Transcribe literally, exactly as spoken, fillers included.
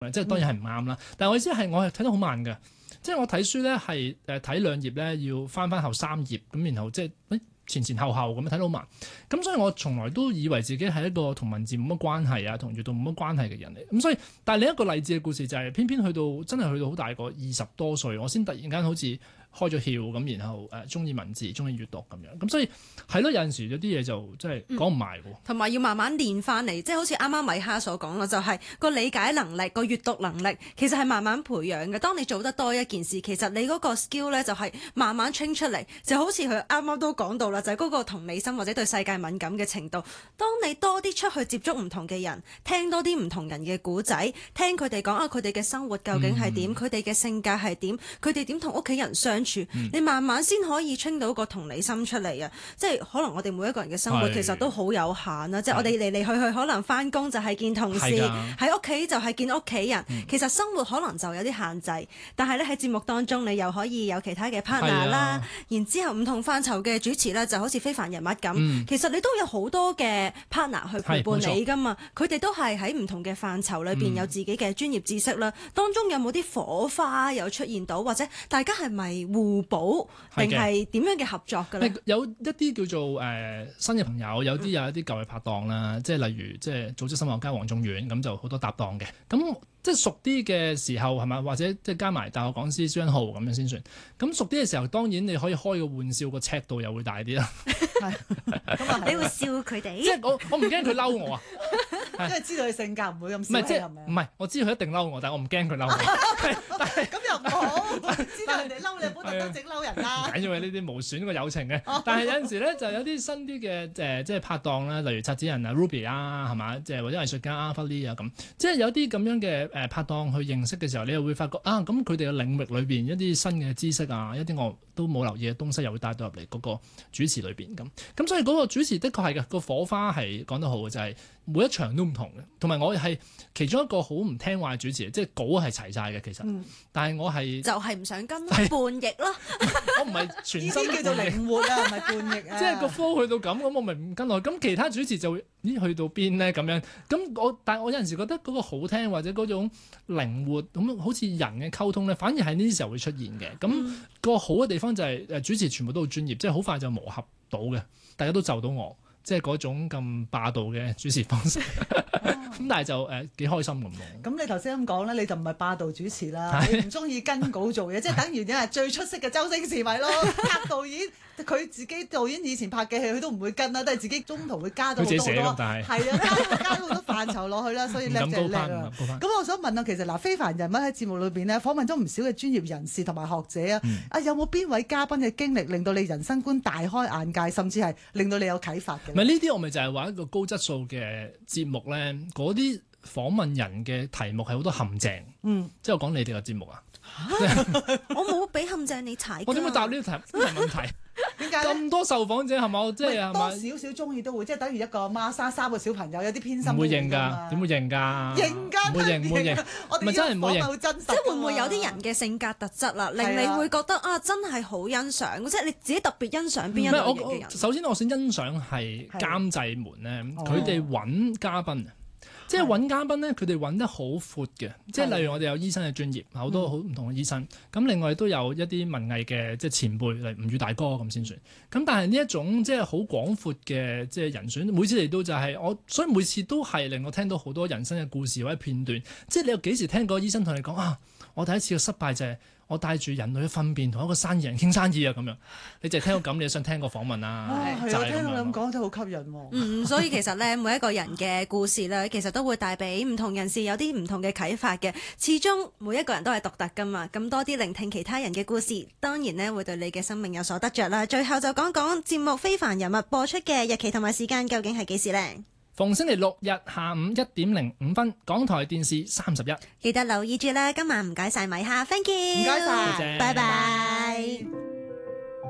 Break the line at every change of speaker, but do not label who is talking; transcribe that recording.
即係當然係唔啱啦。嗯、但係我意思係我係睇得好慢嘅，即係我睇書咧係誒睇兩頁咧要翻翻後三頁咁，然後即係前前後後咁樣睇得好慢。咁所以我從來都以為自己係一個同文字冇乜關係啊，同閱讀冇乜關係嘅人嚟。咁所以，但係另一個勵志嘅故事就係、是，偏偏去到真係去到好大個二十多歲，我先突然間好似開咗竅咁，然後誒中意文字，中意閱讀咁樣。咁所以係咯，有陣時有啲嘢就真係講唔埋喎。
同埋、嗯、要慢慢練翻嚟，即係好似啱啱米哈所講啦，就係、是、個理解能力、個閱讀能力，其實係慢慢培養嘅。當你做得多一件事，其實你嗰個 skill 咧就係慢慢 train 出嚟，就好似佢啱啱都講到啦，就係、是、嗰個同理心或者對世界敏感嘅程度。當你多啲出去接觸唔同嘅人，聽多啲唔同人嘅故仔，聽佢哋講啊，佢哋嘅生活究竟係點，佢哋嘅性格係點，佢哋點同屋企人相處，嗯、你慢慢先可以 train 到個同理心出嚟啊！即係可能我哋每一個人嘅生活其實都好有限啦，即係我哋嚟嚟去去可能翻工就係見同事，喺屋企就係見屋企人，嗯、其實生活可能就有啲限制。但係咧喺節目當中，你又可以有其他嘅 partner 啦，的然之後唔同範疇嘅主持咧，就好似非凡人物咁，嗯、其實你都有好多嘅 partner 去陪伴你噶嘛，佢哋都係喺唔同嘅範疇裏邊有自己嘅專業知識啦。嗯、當中有冇啲火花有出現到，或者大家係咪互補，定係點樣嘅合作嘅咧？
有一啲叫做誒、呃、新嘅朋友，有啲有一啲舊嘅拍檔啦，即係例如即係組織心理學家黃仲遠咁就好多搭檔嘅。咁即係熟啲嘅時候係咪？或者即係加埋大學講師張浩咁樣先算。咁熟啲嘅時候，當然你可以開個玩笑，個尺度又會大啲啦。
你會笑佢哋？
即係我我唔驚佢嬲我啊！
因為知道佢性格唔會咁小氣係咪？
唔係，我知道佢一定嬲我，但係我唔驚佢嬲我。但係
咁又唔好，知道人哋嬲你，唔好特登整嬲人啦。
唔緊要嘅，呢啲無損個友情嘅。但係有陣時咧，就有啲新啲嘅誒，即係拍檔啦，例如策展人啊 Ruby 啊，係嘛？即係或者藝術家啊 Fally 啊咁，即係有啲咁樣嘅誒拍檔去認識嘅時候，你又會發覺啊，咁佢哋嘅領域裏邊一啲新嘅知識啊，一啲我都冇留意嘅東西，又會帶到入嚟嗰個主持裏邊咁。咁所以嗰個主持的確係嘅，個火花係講得好嘅，就係、是、每一場都唔同嘅。同埋我係其中一個好唔聽話嘅主持，即係稿係齊晒嘅其實，嗯、但係我係
就係唔想跟叛逆咯。
我唔係全身
叫做靈活啊，唔係叛逆啊。
即係個 flow 去到咁，咁我咪唔跟落去。咁其他主持就會咦去到邊咧咁樣？咁我但係我有陣時覺得嗰個好聽或者嗰種靈活咁，好似人嘅溝通咧，反而喺呢啲時候會出現嘅。咁、嗯、個好嘅地方就係誒主持全部都好專業，即係好快就磨合到嘅，大家都就到我。即係嗰種咁霸道嘅主持方式，咁但係就誒幾開心咁咯。
咁你頭先咁講咧，你就唔係霸道主持啦，你唔中意跟稿做嘢，即係等於你係最出色嘅周星馳咪咯？拍導演，佢自己導演以前拍嘅戲，佢都唔會跟啦，都係自己中途會加到好多好多，係啊，加加好多範疇落去啦，所以叻就叻啊！咁我想問啊，其實嗱，非凡人物喺節目裏邊咧，訪問咗唔少嘅專業人士同埋學者啊，啊有冇邊位嘉賓嘅經歷令到你人生觀大開眼界，甚至係令到你有啟發嘅？
唔係呢啲，我咪就係話一個高質素嘅節目咧，嗰啲訪問人嘅題目係好多陷阱。嗯，即係我講你哋嘅節目啊，
我冇俾陷阱你踩。
我點會答呢啲題呢題問題？
點解
咁多受訪者係咪？即係係
多少少中意都會，即係等於一個媽生三個小朋友，有啲偏心。唔會
認㗎，點會認㗎？
認㗎，
唔會認，唔會認。
我哋真係唔會認。
即係會唔會有啲人嘅性格特質啦，令你會覺得啊，真係好欣賞，即係你自己特別欣賞邊一類型嘅人？
首先，我先欣賞係監製們咧，佢哋揾嘉賓。即係揾嘉賓咧，佢哋揾得好闊嘅，即係例如我哋有醫生嘅專業，好多好唔同嘅醫生。咁、嗯、另外都有一啲文藝嘅即係前輩，例如吳宇大哥咁先算。咁但係呢一種即係好廣闊嘅即係人選，每次嚟到就係、是、我，所以每次都係令我聽到好多人生嘅故事或者片段。即係你有幾時聽過醫生同你講啊？我第一次嘅失敗就係我帶住人類嘅糞便同一個生意人傾生意啊咁樣，你就聽到咁，你想聽個訪問啊？
係啊，聽到你咁講真係好吸引喎。
嗯，所以其實咧，每一個人嘅故事咧，其實都會帶俾唔同人士有啲唔同嘅啟發嘅。始終每一個人都係獨特噶嘛，咁多啲聆聽其他人嘅故事，當然咧會對你嘅生命有所得着啦。最後就講講節目《非凡人物》播出嘅日期同埋時間究竟係幾時呢？
逢星期六日下午一點零五分，港台電視三十一，
記得留意住啦。今晚唔該晒米哈 ，thank you，
唔該晒，
拜拜。